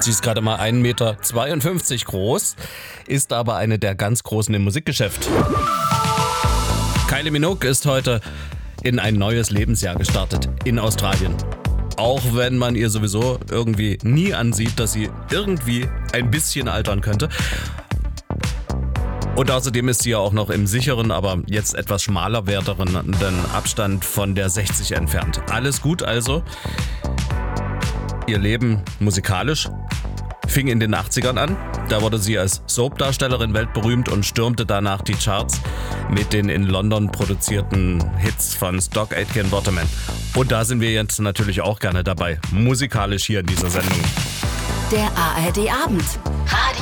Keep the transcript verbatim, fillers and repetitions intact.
Sie ist gerade mal ein Meter zweiundfünfzig groß, ist aber eine der ganz Großen im Musikgeschäft. Kylie Minogue ist heute in ein neues Lebensjahr gestartet in Australien. Auch wenn man ihr sowieso irgendwie nie ansieht, dass sie irgendwie ein bisschen altern könnte. Und außerdem ist sie ja auch noch im sicheren, aber jetzt etwas schmaler werdenden Abstand von der sechzig entfernt. Alles gut also. Ihr Leben musikalisch fing in den achtzigern an. Da wurde sie als Soap-Darstellerin weltberühmt und stürmte danach die Charts mit den in London produzierten Hits von Stock Aitken Waterman. Und da sind wir jetzt natürlich auch gerne dabei, musikalisch hier in dieser Sendung. Der A R D Abend.